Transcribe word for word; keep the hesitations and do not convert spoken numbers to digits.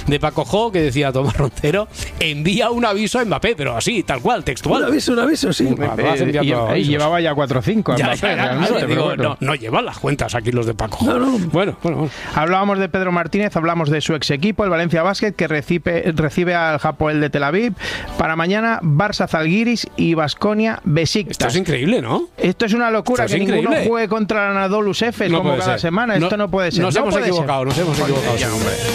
de Paco Jo, que decía Tomás Roncero, envía un aviso a Mbappé, pero así, tal cual, textual. Un aviso, un aviso, sí. Eh, y, y llevaba ya cuatro o cinco. Ya, ya, ya, claro, digo, bueno. no, no llevan las cuentas aquí los de Paco. No, no. Bueno, bueno, bueno. Hablábamos de Pedro Martínez, hablamos de su ex equipo, el Valencia Basket, que recibe, recibe al Hapoel de Tel Aviv. Para mañana, Barça Zalgiris y Baskonia Besiktas. Esto es increíble, ¿no? Esto es una locura, Esto que es ninguno increíble. juegue contra el Anadolu Efes no como cada ser. semana. Esto no, no puede ser. Nos no hemos puede equivocado, ser. nos hemos equivocado. Ya, hombre.